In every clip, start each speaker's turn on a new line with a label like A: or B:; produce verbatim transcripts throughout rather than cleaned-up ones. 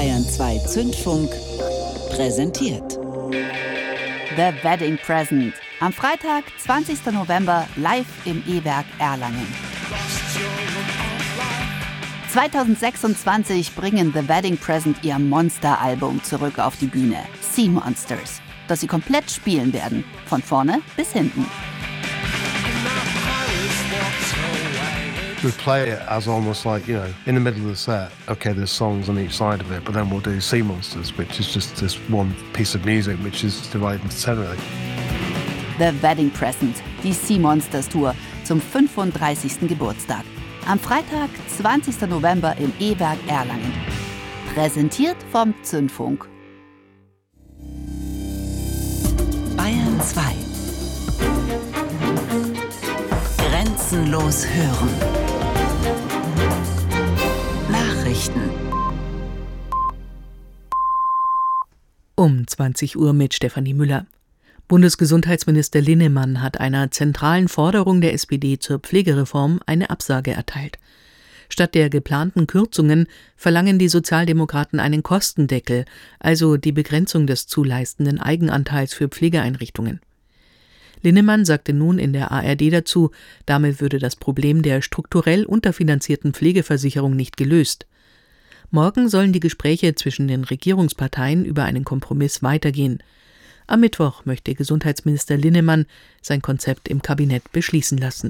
A: Bayern zwei Zündfunk präsentiert
B: The Wedding Present. Am Freitag, zwanzigsten November, live im E-Werk Erlangen. zweitausendsechsundzwanzig bringen The Wedding Present ihr Monster-Album zurück auf die Bühne, Sea Monsters, das sie komplett spielen werden, von vorne bis hinten.
C: We play it as almost like, you know, in the middle of the set, okay, there's songs on each side of it, but then we'll do Sea Monsters, which is just this one piece of music which is divided into ten, really.
B: The Wedding Present, die Sea Monsters Tour zum fünfunddreißigsten Geburtstag. Am Freitag, zwanzigsten November im E-Werk Erlangen. Präsentiert vom Zündfunk.
A: Bayern zwei. Grenzenlos hören. Nachrichten.
D: Um zwanzig Uhr mit Stefanie Müller. Bundesgesundheitsminister Linnemann hat einer zentralen Forderung der S P D zur Pflegereform eine Absage erteilt. Statt der geplanten Kürzungen verlangen die Sozialdemokraten einen Kostendeckel, also die Begrenzung des zu leistenden Eigenanteils für Pflegeeinrichtungen. Linnemann sagte nun in der A R D dazu, damit würde das Problem der strukturell unterfinanzierten Pflegeversicherung nicht gelöst. Morgen sollen die Gespräche zwischen den Regierungsparteien über einen Kompromiss weitergehen. Am Mittwoch möchte Gesundheitsminister Linnemann sein Konzept im Kabinett beschließen lassen.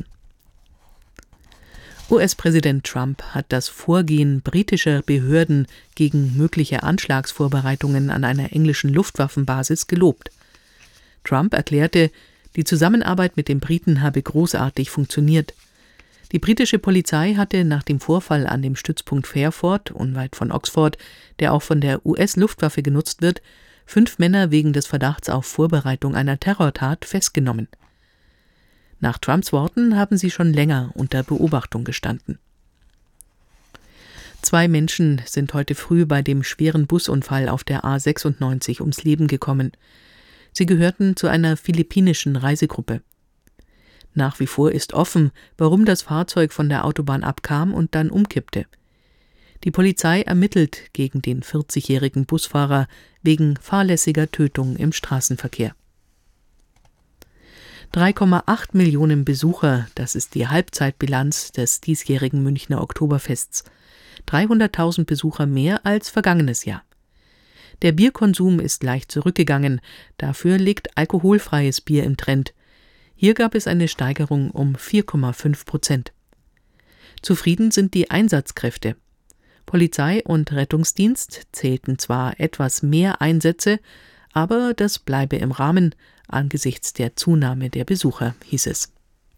D: U S-Präsident Trump hat das Vorgehen britischer Behörden gegen mögliche Anschlagsvorbereitungen an einer englischen Luftwaffenbasis gelobt. Trump erklärte, die Zusammenarbeit mit den Briten habe großartig funktioniert. Die britische Polizei hatte nach dem Vorfall an dem Stützpunkt Fairford, unweit von Oxford, der auch von der U S-Luftwaffe genutzt wird, fünf Männer wegen des Verdachts auf Vorbereitung einer Terrortat festgenommen. Nach Trumps Worten haben sie schon länger unter Beobachtung gestanden. Zwei Menschen sind heute früh bei dem schweren Busunfall auf der A sechsundneunzig ums Leben gekommen. Sie gehörten zu einer philippinischen Reisegruppe. Nach wie vor ist offen, warum das Fahrzeug von der Autobahn abkam und dann umkippte. Die Polizei ermittelt gegen den vierzigjährigen Busfahrer wegen fahrlässiger Tötung im Straßenverkehr. drei Komma acht Millionen Besucher, das ist die Halbzeitbilanz des diesjährigen Münchner Oktoberfests. dreihunderttausend Besucher mehr als vergangenes Jahr. Der Bierkonsum ist leicht zurückgegangen, dafür liegt alkoholfreies Bier im Trend. Hier gab es eine Steigerung um vier Komma fünf Prozent. Zufrieden sind die Einsatzkräfte. Polizei und Rettungsdienst zählten zwar etwas mehr Einsätze, aber das bleibe im Rahmen angesichts der Zunahme der Besucher, hieß es.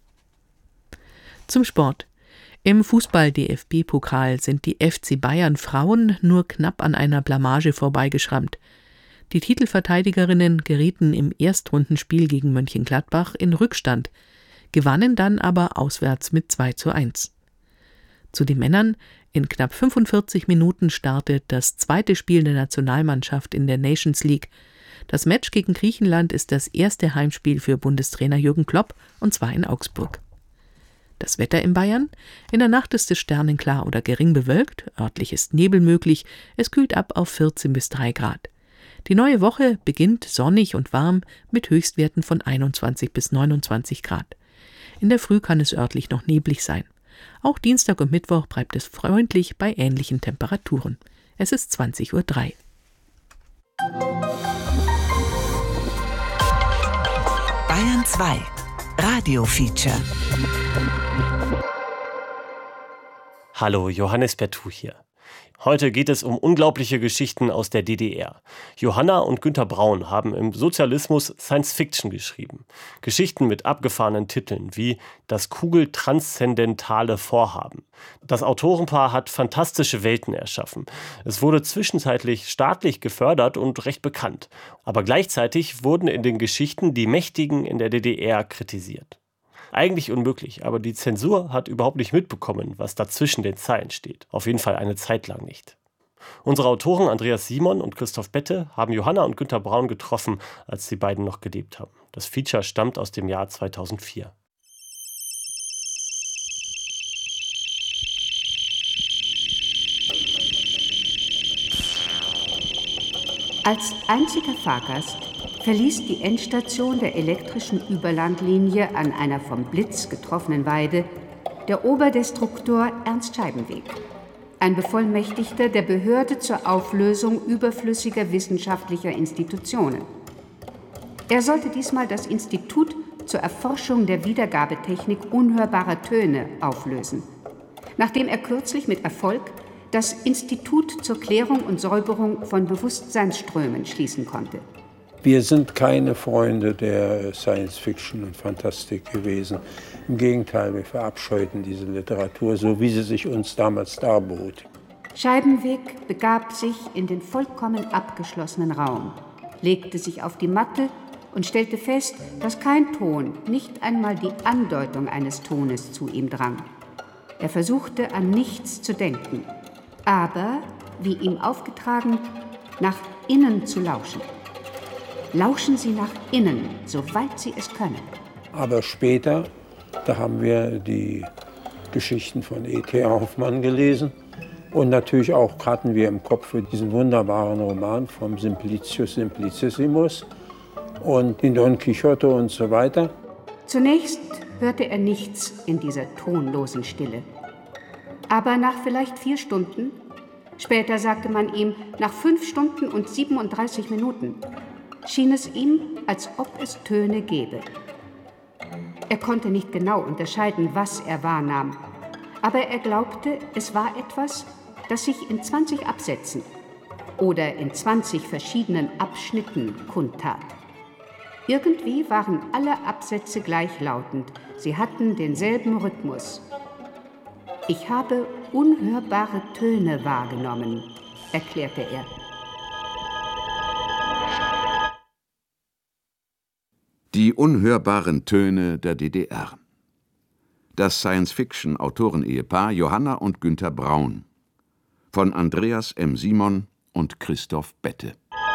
D: Zum Sport. Im Fußball-D F B-Pokal sind die F C Bayern Frauen nur knapp an einer Blamage vorbeigeschrammt. Die Titelverteidigerinnen gerieten im Erstrundenspiel gegen Mönchengladbach in Rückstand, gewannen dann aber auswärts mit zwei zu eins. Zu den Männern: in knapp fünfundvierzig Minuten startet das zweite Spiel der Nationalmannschaft in der Nations League. Das Match gegen Griechenland ist das erste Heimspiel für Bundestrainer Jürgen Klopp, und zwar in Augsburg. Das Wetter in Bayern: in der Nacht ist es sternenklar oder gering bewölkt, örtlich ist Nebel möglich, es kühlt ab auf vierzehn bis drei Grad. Die neue Woche beginnt sonnig und warm mit Höchstwerten von einundzwanzig bis neunundzwanzig Grad. In der Früh kann es örtlich noch neblig sein. Auch Dienstag und Mittwoch bleibt es freundlich bei ähnlichen Temperaturen. Es ist zwanzig Uhr drei.
A: Bayern zwei. Radio-Feature.
E: Hallo, Johannes Bertou hier. Heute geht es um unglaubliche Geschichten aus der D D R. Johanna und Günter Braun haben im Sozialismus Science-Fiction geschrieben. Geschichten mit abgefahrenen Titeln wie Das kugeltranszendentale Vorhaben. Das Autorenpaar hat fantastische Welten erschaffen. Es wurde zwischenzeitlich staatlich gefördert und recht bekannt. Aber gleichzeitig wurden in den Geschichten die Mächtigen in der D D R kritisiert. Eigentlich unmöglich, aber die Zensur hat überhaupt nicht mitbekommen, was da zwischen den Zeilen steht. Auf jeden Fall eine Zeit lang nicht. Unsere Autoren Andreas Simon und Christoph Bette haben Johanna und Günter Braun getroffen, als die beiden noch gelebt haben. Das Feature stammt aus dem Jahr zweitausendvier.
F: Als einziger Fahrgast verließ die Endstation der elektrischen Überlandlinie an einer vom Blitz getroffenen Weide der Oberdestruktor Ernst Scheibenweg, ein Bevollmächtigter der Behörde zur Auflösung überflüssiger wissenschaftlicher Institutionen. Er sollte diesmal das Institut zur Erforschung der Wiedergabetechnik unhörbarer Töne auflösen, nachdem er kürzlich mit Erfolg das Institut zur Klärung und Säuberung von Bewusstseinsströmen schließen konnte.
G: Wir sind keine Freunde der Science-Fiction und Fantastik gewesen. Im Gegenteil, wir verabscheuten diese Literatur, so wie sie sich uns damals darbot.
F: Scheibenweg begab sich in den vollkommen abgeschlossenen Raum, legte sich auf die Matte und stellte fest, dass kein Ton, nicht einmal die Andeutung eines Tones zu ihm drang. Er versuchte, an nichts zu denken, aber, wie ihm aufgetragen, nach innen zu lauschen. Lauschen Sie nach innen, soweit Sie es können.
G: Aber später, da haben wir die Geschichten von E T Hoffmann gelesen. Und natürlich auch hatten wir im Kopf diesen wunderbaren Roman vom Simplicius Simplicissimus und den Don Quixote und so weiter.
F: Zunächst hörte er nichts in dieser tonlosen Stille. Aber nach vielleicht vier Stunden, später sagte man ihm nach fünf Stunden und siebenunddreißig Minuten, schien es ihm, als ob es Töne gäbe. Er konnte nicht genau unterscheiden, was er wahrnahm, aber er glaubte, es war etwas, das sich in zwanzig Absätzen oder in zwanzig verschiedenen Abschnitten kundtat. Irgendwie waren alle Absätze gleichlautend, sie hatten denselben Rhythmus. Ich habe unhörbare Töne wahrgenommen, erklärte er.
H: Die unhörbaren Töne der D D R. Das Science-Fiction-Autorenehepaar Johanna und Günther Braun. Von Andreas M. Simon und Christoph Bette.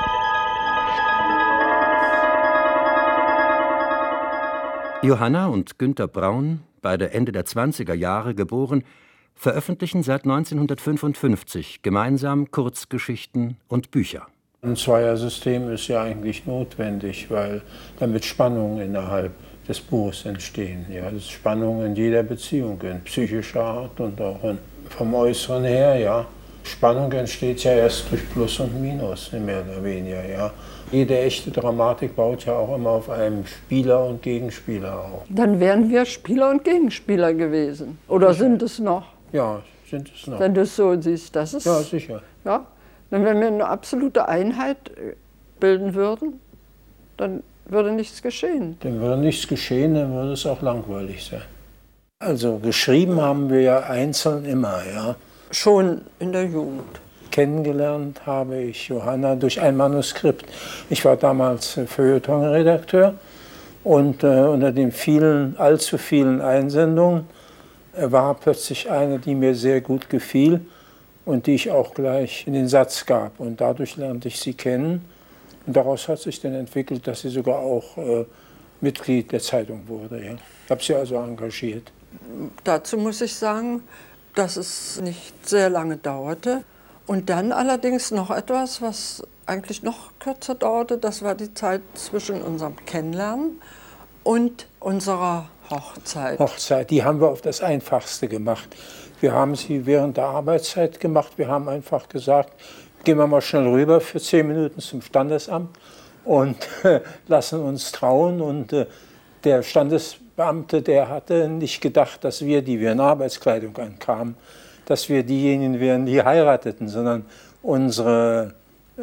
I: Johanna und Günther Braun, beide Ende der zwanziger Jahre geboren, veröffentlichen seit neunzehnhundertfünfundfünfzig gemeinsam Kurzgeschichten und Bücher.
G: Ein Zweiersystem ist ja eigentlich notwendig, weil damit Spannungen innerhalb des Buches entstehen. Ja, das ist Spannung in jeder Beziehung, in psychischer Art und auch in, vom Äußeren her. Ja. Spannung entsteht ja erst durch Plus und Minus, mehr oder weniger. Ja. Jede echte Dramatik baut ja auch immer auf einem Spieler und Gegenspieler auf.
J: Dann wären wir Spieler und Gegenspieler gewesen. Oder sicher. Sind es noch?
G: Ja, sind es noch.
J: Wenn du es so siehst, das ist...
G: Ja, sicher.
J: Ja, dann, wenn wir eine absolute Einheit bilden würden, dann würde nichts geschehen.
G: Dann würde nichts geschehen, dann würde es auch langweilig sein. Also geschrieben haben wir ja einzeln immer, ja.
J: Schon in der Jugend.
G: Kennengelernt habe ich Johanna durch ein Manuskript. Ich war damals Feuilleton-Redakteur und äh, unter den vielen, allzu vielen Einsendungen äh, war plötzlich eine, die mir sehr gut gefiel und die ich auch gleich in den Satz gab. Und dadurch lernte ich sie kennen. Und daraus hat sich dann entwickelt, dass sie sogar auch äh, Mitglied der Zeitung wurde. Ja. Ich habe sie also engagiert.
J: Dazu muss ich sagen, dass es nicht sehr lange dauerte. Und dann allerdings noch etwas, was eigentlich noch kürzer dauerte, das war die Zeit zwischen unserem Kennenlernen und unserer Hochzeit.
G: Hochzeit, die haben wir auf das Einfachste gemacht. Wir haben sie während der Arbeitszeit gemacht. Wir haben einfach gesagt, gehen wir mal schnell rüber für zehn Minuten zum Standesamt und äh, lassen uns trauen. Und äh, der Standesbeamte, der hatte nicht gedacht, dass wir, die wir in Arbeitskleidung ankamen, dass wir diejenigen wären, die heirateten, sondern unsere äh,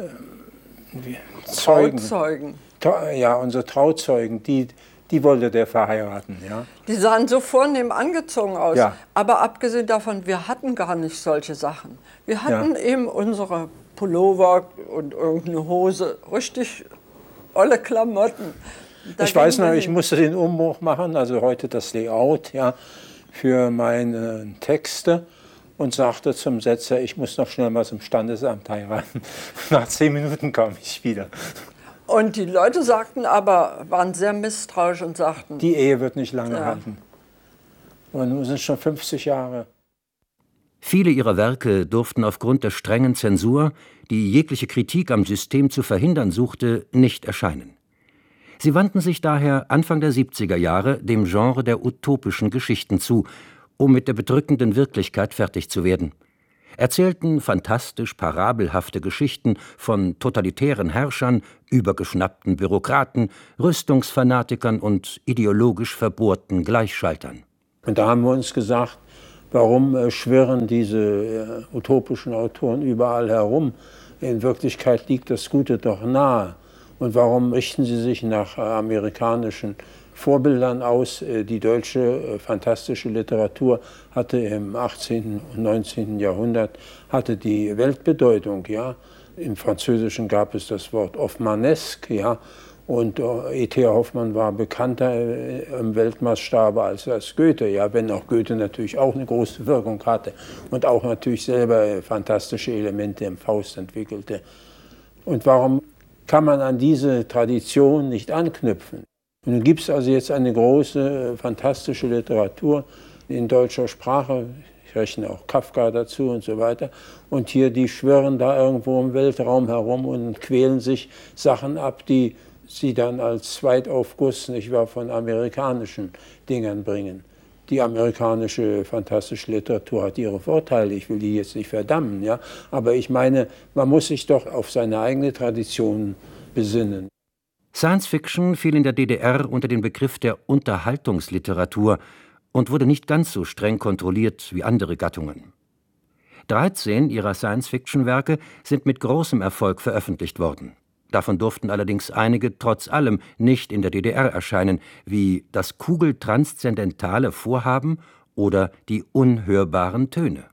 G: Zeugen,
J: Trauzeugen.
G: Ja, unsere Trauzeugen, die, die wollte der verheiraten. Ja.
J: Die sahen so vornehm angezogen aus,
G: ja.
J: Aber abgesehen davon, wir hatten gar nicht solche Sachen. Wir hatten ja. eben unsere Pullover und irgendeine Hose, richtig olle Klamotten. Da
G: ich weiß noch, ich musste den Umbruch machen, also heute das Layout, ja, für meine Texte. Und sagte zum Setzer, ich muss noch schnell mal zum Standesamt heiraten. Nach zehn Minuten kam ich wieder.
J: Und die Leute sagten aber, waren sehr misstrauisch und sagten...
G: Die Ehe wird nicht lange
J: ja.
G: halten. Und nun sind es schon fünfzig Jahre.
I: Viele ihrer Werke durften aufgrund der strengen Zensur, die jegliche Kritik am System zu verhindern suchte, nicht erscheinen. Sie wandten sich daher Anfang der siebziger Jahre dem Genre der utopischen Geschichten zu, um mit der bedrückenden Wirklichkeit fertig zu werden. Erzählten fantastisch parabelhafte Geschichten von totalitären Herrschern, übergeschnappten Bürokraten, Rüstungsfanatikern und ideologisch verbohrten Gleichschaltern.
G: Und da haben wir uns gesagt, warum äh, schwirren diese äh, utopischen Autoren überall herum? In Wirklichkeit liegt das Gute doch nahe. Und warum richten sie sich nach äh, amerikanischen Vorbildern aus? Äh, die deutsche äh, fantastische Literatur hatte im achtzehnten und neunzehnten Jahrhundert hatte die Weltbedeutung. Ja? Im Französischen gab es das Wort Hoffmannesque, ja? Und äh, E T Hoffmann war bekannter äh, im Weltmaßstab als, als Goethe, ja? Wenn auch Goethe natürlich auch eine große Wirkung hatte und auch natürlich selber äh, fantastische Elemente im Faust entwickelte. Und warum kann man an diese Tradition nicht anknüpfen? Und nun gibt es also jetzt eine große, fantastische Literatur in deutscher Sprache, ich rechne auch Kafka dazu und so weiter, und hier, die schwirren da irgendwo im Weltraum herum und quälen sich Sachen ab, die sie dann als Zweitaufguss, nicht wahr, von amerikanischen Dingern bringen. Die amerikanische fantastische Literatur hat ihre Vorteile, ich will die jetzt nicht verdammen, ja, aber ich meine, man muss sich doch auf seine eigene Tradition besinnen.
I: Science Fiction fiel in der D D R unter den Begriff der Unterhaltungsliteratur und wurde nicht ganz so streng kontrolliert wie andere Gattungen. dreizehn ihrer Science-Fiction-Werke sind mit großem Erfolg veröffentlicht worden. Davon durften allerdings einige trotz allem nicht in der D D R erscheinen, wie Das kugeltranszendentale Vorhaben oder Die unhörbaren Töne.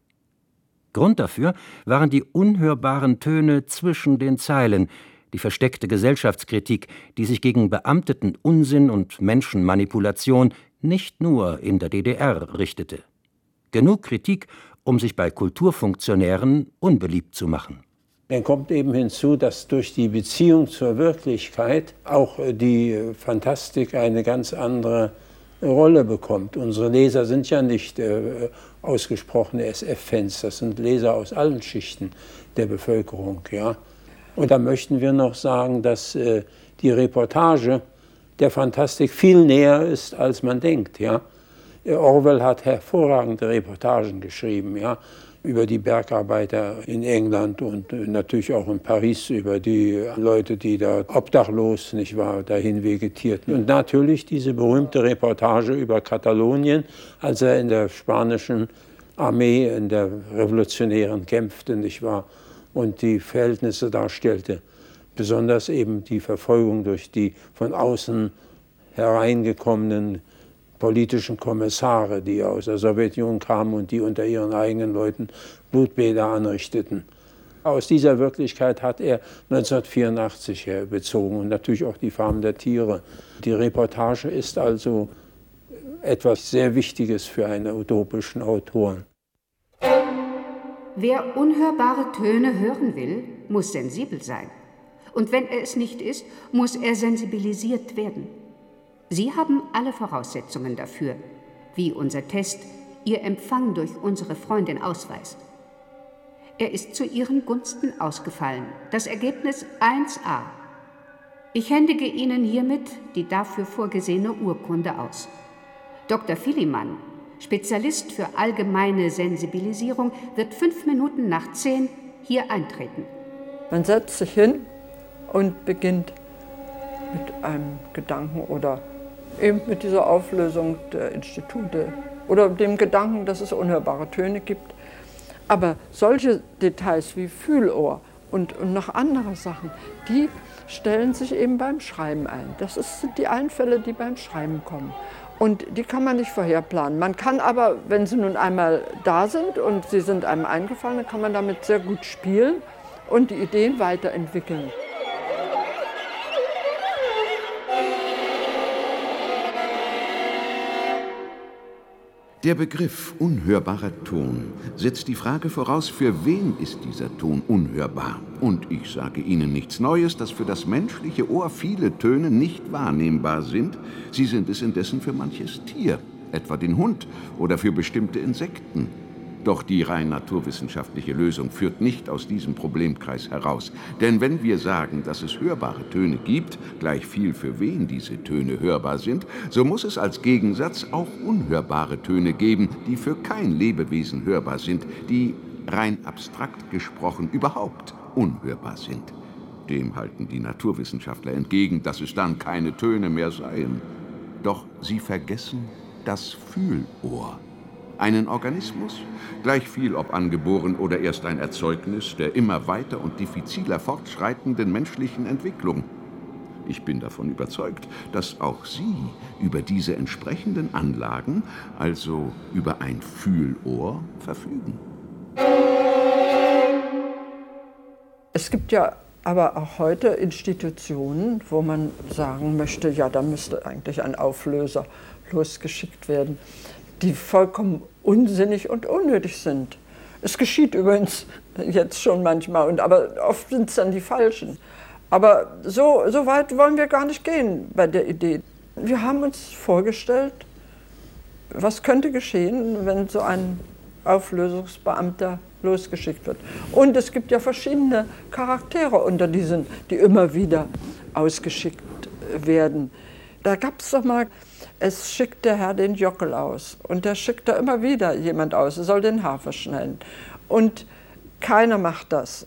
I: Grund dafür waren die unhörbaren Töne zwischen den Zeilen, die versteckte Gesellschaftskritik, die sich gegen beamteten Unsinn und Menschenmanipulation nicht nur in der D D R richtete. Genug Kritik, um sich bei Kulturfunktionären unbeliebt zu machen.
G: Dann kommt eben hinzu, dass durch die Beziehung zur Wirklichkeit auch die Fantastik eine ganz andere Rolle bekommt. Unsere Leser sind ja nicht äh, ausgesprochene S F-Fans, das sind Leser aus allen Schichten der Bevölkerung. Ja? Und da möchten wir noch sagen, dass äh, die Reportage der Fantastik viel näher ist, als man denkt. Ja? Orwell hat hervorragende Reportagen geschrieben, ja? Über die Bergarbeiter in England und natürlich auch in Paris, über die Leute, die da obdachlos, nicht wahr, dahin vegetierten. Und natürlich diese berühmte Reportage über Katalonien, als er in der spanischen Armee, in der Revolutionären kämpfte, nicht wahr, und die Verhältnisse darstellte. Besonders eben die Verfolgung durch die von außen hereingekommenen politischen Kommissare, die aus der Sowjetunion kamen und die unter ihren eigenen Leuten Blutbäder anrichteten. Aus dieser Wirklichkeit hat er neunzehnhundertvierundachtzig bezogen und natürlich auch die Farm der Tiere. Die Reportage ist also etwas sehr Wichtiges für einen utopischen Autoren.
F: Wer unhörbare Töne hören will, muss sensibel sein. Und wenn er es nicht ist, muss er sensibilisiert werden. Sie haben alle Voraussetzungen dafür, wie unser Test Ihr Empfang durch unsere Freundin ausweist. Er ist zu Ihren Gunsten ausgefallen. Das Ergebnis eins a. Ich händige Ihnen hiermit die dafür vorgesehene Urkunde aus. Doktor Vilimann, Spezialist für allgemeine Sensibilisierung, wird fünf Minuten nach zehn hier eintreten.
J: Man setzt sich hin und beginnt mit einem Gedanken oder eben mit dieser Auflösung der Institute oder dem Gedanken, dass es unhörbare Töne gibt. Aber solche Details wie Fühlohr und, und noch andere Sachen, die stellen sich eben beim Schreiben ein. Das ist, sind die Einfälle, die beim Schreiben kommen. Und die kann man nicht vorher planen. Man kann aber, wenn sie nun einmal da sind und sie sind einem eingefallen, dann kann man damit sehr gut spielen und die Ideen weiterentwickeln.
H: Der Begriff unhörbarer Ton setzt die Frage voraus, für wen ist dieser Ton unhörbar? Und ich sage Ihnen nichts Neues, dass für das menschliche Ohr viele Töne nicht wahrnehmbar sind. Sie sind es indessen für manches Tier, etwa den Hund oder für bestimmte Insekten. Doch die rein naturwissenschaftliche Lösung führt nicht aus diesem Problemkreis heraus. Denn wenn wir sagen, dass es hörbare Töne gibt, gleich viel für wen diese Töne hörbar sind, so muss es als Gegensatz auch unhörbare Töne geben, die für kein Lebewesen hörbar sind, die rein abstrakt gesprochen überhaupt unhörbar sind. Dem halten die Naturwissenschaftler entgegen, dass es dann keine Töne mehr seien. Doch sie vergessen das Fühlohr. Einen Organismus, gleich viel ob angeboren oder erst ein Erzeugnis der immer weiter und diffiziler fortschreitenden menschlichen Entwicklung. Ich bin davon überzeugt, dass auch Sie über diese entsprechenden Anlagen, also über ein Fühlohr, verfügen.
J: Es gibt ja aber auch heute Institutionen, wo man sagen möchte, ja, da müsste eigentlich ein Auflöser losgeschickt werden, die vollkommen unsinnig und unnötig sind. Es geschieht übrigens jetzt schon manchmal, und aber oft sind es dann die Falschen. Aber so, so weit wollen wir gar nicht gehen bei der Idee. Wir haben uns vorgestellt, was könnte geschehen, wenn so ein Auflösungsbeamter losgeschickt wird. Und es gibt ja verschiedene Charaktere unter diesen, die immer wieder ausgeschickt werden. Da gab es doch mal, es schickt der Herr den Jockel aus und der schickt da immer wieder jemand aus, er soll den Hafer schneiden. Und keiner macht das.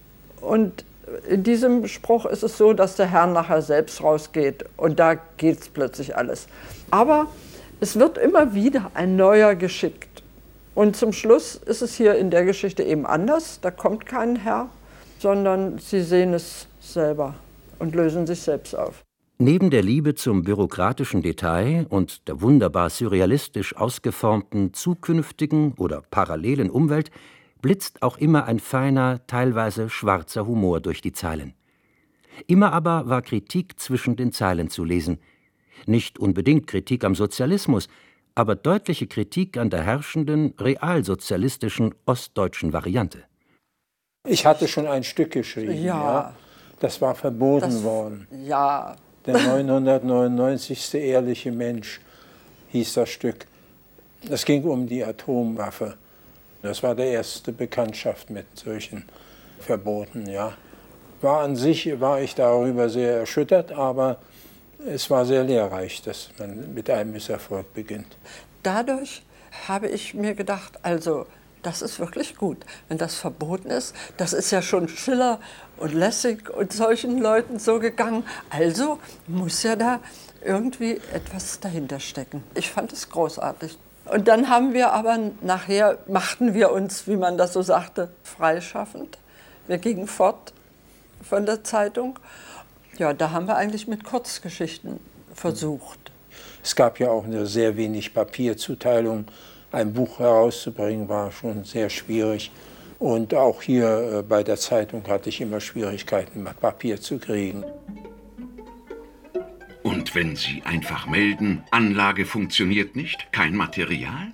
J: Und in diesem Spruch ist es so, dass der Herr nachher selbst rausgeht und da geht es plötzlich alles. Aber es wird immer wieder ein neuer geschickt. Und zum Schluss ist es hier in der Geschichte eben anders. Da kommt kein Herr, sondern sie sehen es selber und lösen sich selbst auf.
I: Neben der Liebe zum bürokratischen Detail und der wunderbar surrealistisch ausgeformten zukünftigen oder parallelen Umwelt blitzt auch immer ein feiner, teilweise schwarzer Humor durch die Zeilen. Immer aber war Kritik zwischen den Zeilen zu lesen. Nicht unbedingt Kritik am Sozialismus, aber deutliche Kritik an der herrschenden, realsozialistischen ostdeutschen Variante.
G: Ich hatte schon ein Stück geschrieben,
J: ja.
G: ja. Das war verboten
J: das,
G: worden.
J: Ja.
G: Der neunhundertneunundneunzigste ehrliche Mensch hieß das Stück. Es ging um die Atomwaffe. Das war der erste Bekanntschaft mit solchen Verboten, ja. War an sich, war ich darüber sehr erschüttert, aber es war sehr lehrreich, dass man mit einem Misserfolg beginnt.
J: Dadurch habe ich mir gedacht, also das ist wirklich gut, wenn das verboten ist. Das ist ja schon Schiller und Lessig und solchen Leuten so gegangen. Also muss ja da irgendwie etwas dahinter stecken. Ich fand es großartig. Und dann haben wir aber nachher, machten wir uns, wie man das so sagte, freischaffend. Wir gingen fort von der Zeitung. Ja, da haben wir eigentlich mit Kurzgeschichten versucht.
G: Es gab ja auch eine sehr wenig Papierzuteilung. Ein Buch herauszubringen war schon sehr schwierig. Und auch hier äh, bei der Zeitung hatte ich immer Schwierigkeiten, Papier zu kriegen.
H: Und wenn Sie einfach melden, Anlage funktioniert nicht, kein Material?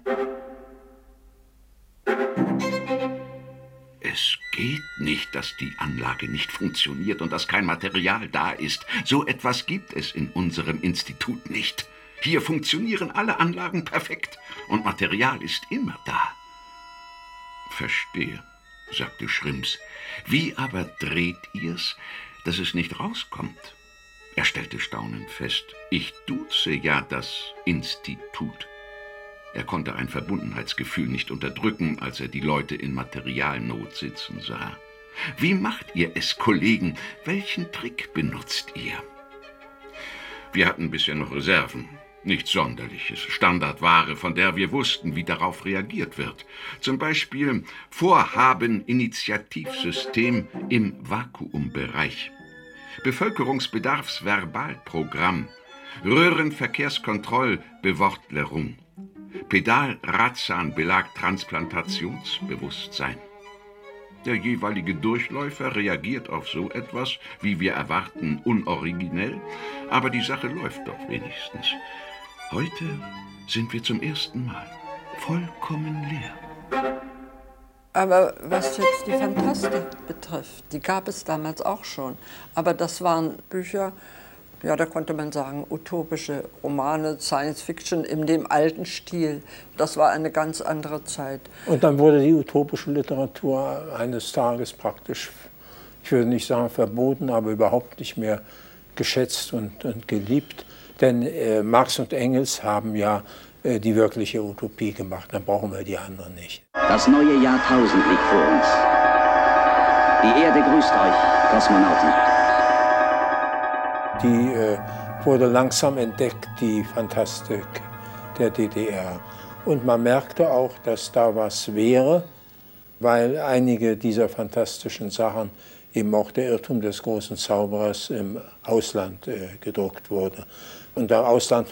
H: Es geht nicht, dass die Anlage nicht funktioniert und dass kein Material da ist. So etwas gibt es in unserem Institut nicht. Hier funktionieren alle Anlagen perfekt und Material ist immer da. Verstehe, sagte Schrimps. Wie aber dreht ihr's, dass es nicht rauskommt? Er stellte staunend fest, ich duze ja das Institut. Er konnte ein Verbundenheitsgefühl nicht unterdrücken, als er die Leute in Materialnot sitzen sah. Wie macht ihr es, Kollegen? Welchen Trick benutzt ihr? Wir hatten bisher noch Reserven. Nichts Sonderliches, Standardware, von der wir wussten, wie darauf reagiert wird. Zum Beispiel Vorhaben-Initiativsystem im Vakuumbereich, Bevölkerungsbedarfsverbalprogramm, Röhrenverkehrskontrollbewortlerung, Pedal-Radzahnbelag-Transplantationsbewusstsein. Der jeweilige Durchläufer reagiert auf so etwas, wie wir erwarten, unoriginell, aber die Sache läuft doch wenigstens. Heute sind wir zum ersten Mal vollkommen leer.
J: Aber was jetzt die Fantastik betrifft, die gab es damals auch schon. Aber das waren Bücher, Ja, da konnte man sagen, utopische Romane, Science Fiction in dem alten Stil. Das war eine ganz andere Zeit.
G: Und dann wurde die utopische Literatur eines Tages praktisch, ich würde nicht sagen verboten, aber überhaupt nicht mehr geschätzt und, und geliebt. Denn äh, Marx und Engels haben ja äh, die wirkliche Utopie gemacht, dann brauchen wir die anderen nicht.
K: Das neue Jahrtausend liegt vor uns. Die Erde grüßt euch, Kosmonauten.
G: Die äh, wurde langsam entdeckt, die Fantastik der D D R. Und man merkte auch, dass da was wäre, weil einige dieser fantastischen Sachen, eben auch der Irrtum des großen Zauberers, im Ausland äh, gedruckt wurde. Und der Ausland